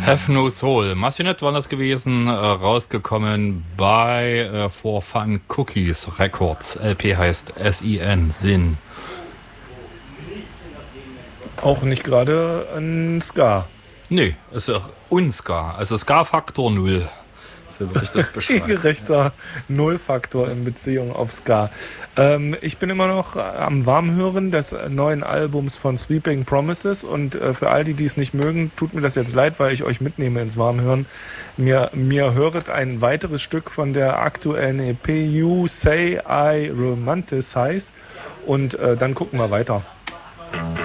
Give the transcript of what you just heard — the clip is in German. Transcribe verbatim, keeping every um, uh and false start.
Have No Soul. Massionet war das gewesen, äh, rausgekommen bei äh, For Fun Cookies Records. L P heißt S I N, Sinn. Auch nicht gerade ein Ska. Nee, ist ja unska. Also Ska-Faktor null. So würde ich das beschreiben. Regelrechter Nullfaktor in Beziehung auf Ska. Ähm, ich bin immer noch am Warmhören des neuen Albums von Sweeping Promises und äh, für all die, die es nicht mögen, tut mir das jetzt leid, weil ich euch mitnehme ins Warmhören. Mir, mir höret ein weiteres Stück von der aktuellen E P You Say I Romanticize und äh, dann gucken wir weiter.